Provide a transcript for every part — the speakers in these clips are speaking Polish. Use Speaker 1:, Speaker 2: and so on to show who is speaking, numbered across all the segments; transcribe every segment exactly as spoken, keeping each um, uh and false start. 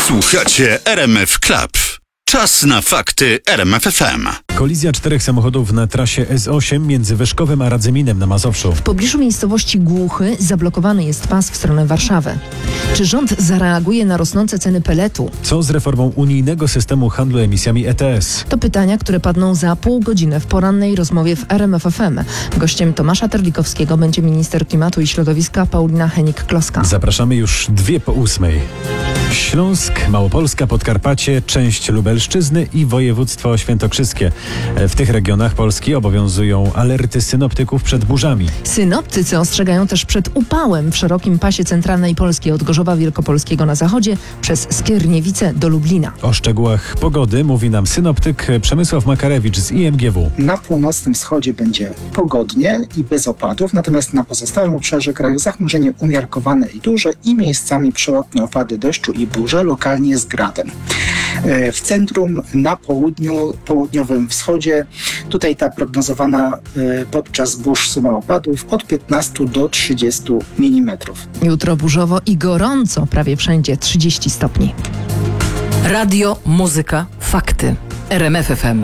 Speaker 1: Słuchacie R M F Club. Czas na fakty R M F F M.
Speaker 2: Kolizja czterech samochodów na trasie S osiem między Wyszkowem a Radzyminem na Mazowszu.
Speaker 3: W pobliżu miejscowości Głuchy zablokowany jest pas w stronę Warszawy. Czy rząd zareaguje na rosnące ceny peletu?
Speaker 2: Co z reformą unijnego systemu handlu emisjami E T S?
Speaker 3: To pytania, które padną za pół godziny w porannej rozmowie w R M F F M. Gościem Tomasza Terlikowskiego będzie minister klimatu i środowiska Paulina Hennig-Kloska.
Speaker 2: Zapraszamy już dwie po ósmej. Śląsk, Małopolska, Podkarpacie, część Lubelszczyzny i województwo świętokrzyskie. W tych regionach Polski obowiązują alerty synoptyków przed burzami.
Speaker 3: Synoptycy ostrzegają też przed upałem w szerokim pasie centralnej Polski od Gorzowa Wielkopolskiego na zachodzie przez Skierniewice do Lublina.
Speaker 2: O szczegółach pogody mówi nam synoptyk Przemysław Makarewicz z I M G W.
Speaker 4: Na północnym wschodzie będzie pogodnie i bez opadów, natomiast na pozostałym obszarze kraju zachmurzenie umiarkowane i duże i miejscami przelotne opady deszczu i burze, lokalnie z gradem. W centrum, na południu, południowym wschodzie, tutaj ta prognozowana podczas burz suma opadów od piętnastu do trzydziestu milimetrów.
Speaker 3: Jutro burzowo i gorąco, prawie wszędzie trzydzieści stopni.
Speaker 5: Radio, muzyka, fakty. R M F F M.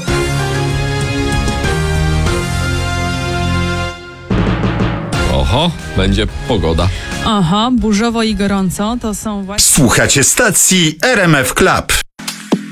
Speaker 6: Oho, będzie pogoda.
Speaker 7: Oho, burzowo i gorąco to są właśnie...
Speaker 1: Słuchacie stacji R M F Club.